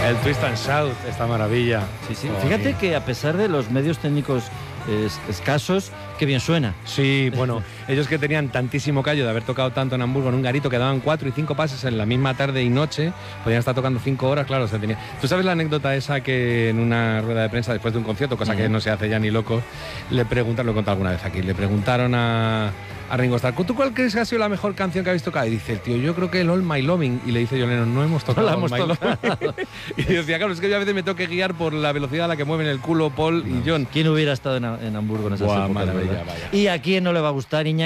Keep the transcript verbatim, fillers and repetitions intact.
El Twist and Shout, esta maravilla. Sí, sí. Oh, Fíjate sí. que a pesar de los medios técnicos es, escasos, qué bien suena. Sí, bueno, ellos que tenían tantísimo callo de haber tocado tanto en Hamburgo en un garito que daban cuatro y cinco pases en la misma tarde y noche, podían estar tocando cinco horas, claro, se tenía. ¿Tú sabes la anécdota esa que en una rueda de prensa después de un concierto, cosa que no se hace ya ni loco, le preguntaron, lo he contado alguna vez aquí, le preguntaron a, a Ringo Starr, ¿tú cuál crees que ha sido la mejor canción que habéis tocado? Y dice el tío, yo creo que el All My Loving. Y le dice John Lennon, no hemos tocado No la All hemos My tocado. Loving. Y decía, claro, es que yo a veces me tengo que guiar por la velocidad a la que mueven el culo Paul y John. ¿Quién hubiera estado en, en Hamburgo en esas Buah, épocas, maravilla, verdad? vaya. ¿Y a quién no le va a gustar, Iñaki?